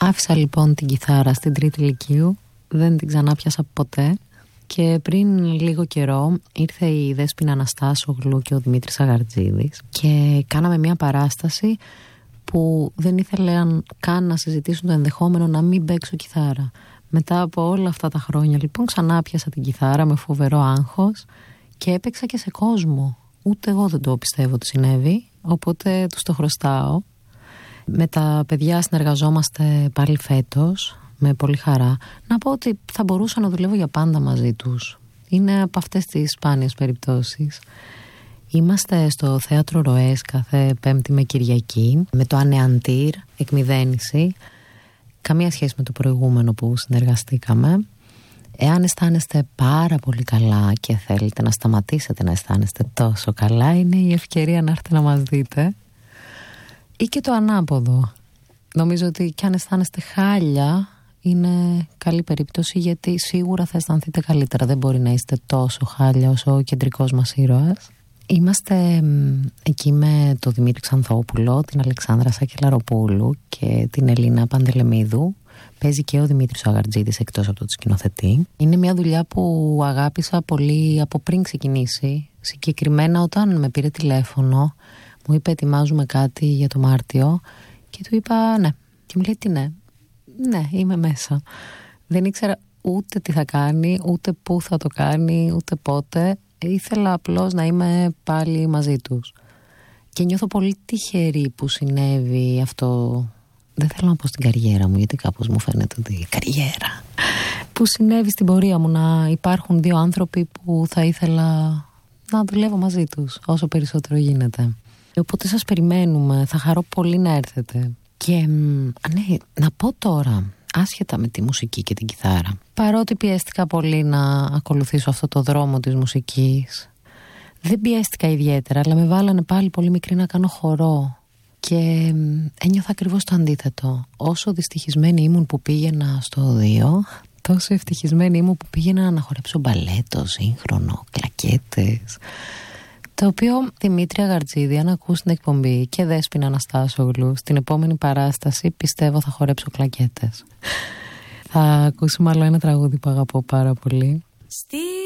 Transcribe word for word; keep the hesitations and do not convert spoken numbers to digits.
Άφησα λοιπόν την κιθάρα στην τρίτη λυκείου, δεν την ξανά πιάσα ποτέ. Και πριν λίγο καιρό ήρθε η Δέσποινα Αναστάσογλου και ο Δημήτρης Αγαρτζίδης και κάναμε μια παράσταση που δεν ήθελαν καν να συζητήσουν το ενδεχόμενο να μην παίξω κιθάρα. Μετά από όλα αυτά τα χρόνια λοιπόν ξανά πιάσα την κιθάρα με φοβερό άγχος και έπαιξα και σε κόσμο. Ούτε εγώ δεν το πιστεύω ότι συνέβη, οπότε τους το χρωστάω. Με τα παιδιά συνεργαζόμαστε πάλι φέτος, με πολύ χαρά. Να πω ότι θα μπορούσα να δουλεύω για πάντα μαζί τους. Είναι από αυτές τις σπάνιες περιπτώσεις. Είμαστε στο Θέατρο Ροές κάθε Πέμπτη με Κυριακή, με το Ανεαντήρ, εκμηδένιση. Καμία σχέση με το προηγούμενο που συνεργαστήκαμε. Εάν αισθάνεστε πάρα πολύ καλά και θέλετε να σταματήσετε να αισθάνεστε τόσο καλά, είναι η ευκαιρία να έρθετε να μας δείτε. Ή και το ανάποδο. Νομίζω ότι κι αν αισθάνεστε χάλια, είναι καλή περίπτωση, γιατί σίγουρα θα αισθανθείτε καλύτερα. Δεν μπορεί να είστε τόσο χάλια όσο ο κεντρικός μας ήρωας. Είμαστε εκεί με τον Δημήτρη Ξανθόπουλο, την Αλεξάνδρα Σακελαροπούλου και την Ελίνα Παντελεμίδου. Παίζει και ο Δημήτρης Αγαρτζίδης εκτός από το σκηνοθετή. Είναι μια δουλειά που αγάπησα πολύ από πριν ξεκινήσει. Συγκεκριμένα όταν με πήρε τηλέφωνο, μου είπε ετοιμάζουμε κάτι για το Μάρτιο και του είπα ναι. Και μου λέει τι ναι. Ναι, είμαι μέσα. Δεν ήξερα ούτε τι θα κάνει, ούτε πού θα το κάνει, ούτε πότε. Ήθελα απλώς να είμαι πάλι μαζί τους. Και νιώθω πολύ τυχερή που συνέβη αυτό. Δεν θέλω να πω στην καριέρα μου, γιατί κάπως μου φαίνεται ότι καριέρα. Που συνέβη στην πορεία μου, να υπάρχουν δύο άνθρωποι που θα ήθελα να δουλεύω μαζί τους όσο περισσότερο γίνεται. Οπότε σας περιμένουμε, θα χαρώ πολύ να έρθετε. Και ναι, να πω τώρα, άσχετα με τη μουσική και την κιθάρα, παρότι πιέστηκα πολύ να ακολουθήσω αυτό το δρόμο της μουσικής, δεν πιέστηκα ιδιαίτερα, αλλά με βάλανε πάλι πολύ μικρή να κάνω χορό και ένιωθα ακριβώς το αντίθετο. Όσο δυστυχισμένη ήμουν που πήγαινα στο οδείο, τόσο ευτυχισμένη ήμουν που πήγαινα να χορέψω μπαλέτο, σύγχρονο, κλακέτες. Το οποίο, Δημήτρη Αγαρτζίδη, αν ακούς την εκπομπή, και Δέσποινα Αναστάσογλου, στην επόμενη παράσταση πιστεύω θα χορέψω κλακέτες. Θα ακούσουμε άλλο ένα τραγούδι που αγαπώ πάρα πολύ. Στη